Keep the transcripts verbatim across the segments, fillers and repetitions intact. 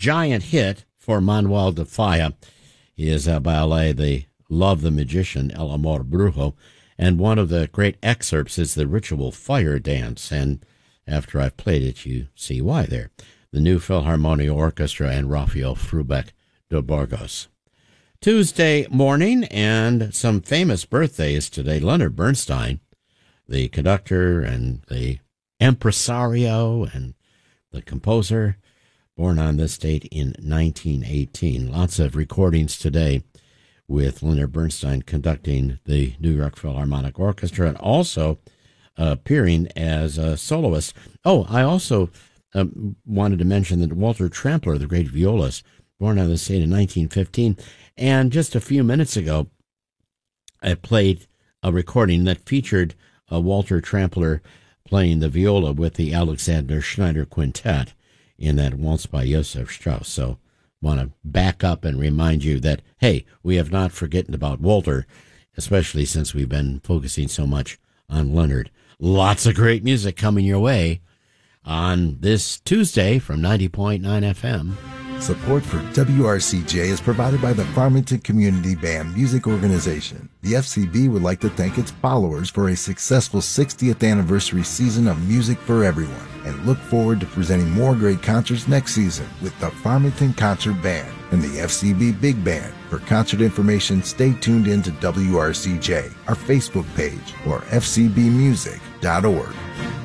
giant hit for Manuel de Falla. His uh, ballet, The Love the Magician, El Amor Brujo, and one of the great excerpts is the ritual fire dance, and after I've played it, you see why there. The New Philharmonia Orchestra and Rafael Frubeck de Burgos. Tuesday morning, and some famous birthdays today. Leonard Bernstein, the conductor and the impresario and the composer, born on this date in nineteen eighteen. Lots of recordings today with Leonard Bernstein conducting the New York Philharmonic Orchestra and also uh, appearing as a soloist. Oh, I also um, wanted to mention that Walter Trampler, the great violist, born on this date in nineteen fifteen. And just a few minutes ago, I played a recording that featured uh, Walter Trampler playing the viola with the Alexander Schneider Quintet in that waltz by Joseph Strauss. So want to back up and remind you that, hey, we have not forgotten about Walter, especially since we've been focusing so much on Leonard. Lots of great music coming your way on this Tuesday from ninety point nine F M. Support for W R C J is provided by the Farmington Community Band Music Organization. The F C B would like to thank its followers for a successful sixtieth anniversary season of music for everyone and look forward to presenting more great concerts next season with the Farmington Concert Band and the F C B Big Band. For concert information, stay tuned in to W R C J, our Facebook page, or f c b music dot org.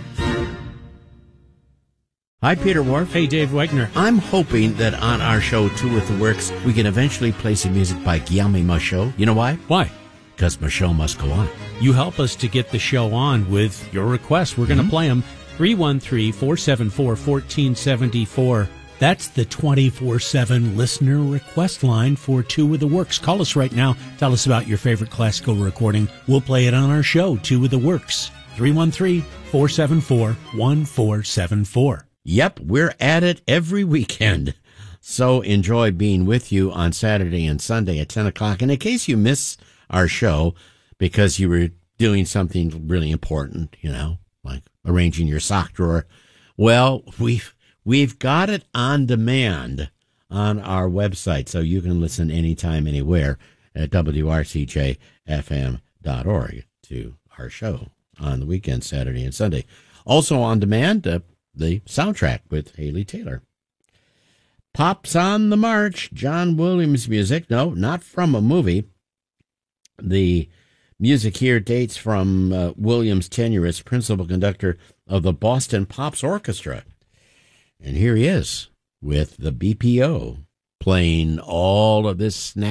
Hi, Peter Wharf. Hey, Dave Wegner. I'm hoping that on our show, Two with the Works, we can eventually play some music by Guillaume Michaud. You know why? Why? Because Michaud must go on. You help us to get the show on with your requests. We're going to mm-hmm. play them. three one three, four seven four, one four seven four. That's the twenty-four seven listener request line for Two with the Works. Call us right now. Tell us about your favorite classical recording. We'll play it on our show, Two with the Works. three one three, four seven four, one four seven four. Yep, we're at it every weekend. So enjoy being with you on Saturday and Sunday at ten o'clock. And in case you miss our show because you were doing something really important, you know, like arranging your sock drawer, well, we've, we've got it on demand on our website. So you can listen anytime, anywhere at w r c j f m dot org to our show on the weekend, Saturday and Sunday. Also on demand, uh, the soundtrack with Haley Taylor. Pops on the March, John Williams music. No, not from a movie. The music here dates from uh, Williams' tenure as principal conductor of the Boston Pops Orchestra. And here he is with the B P O playing all of this snap.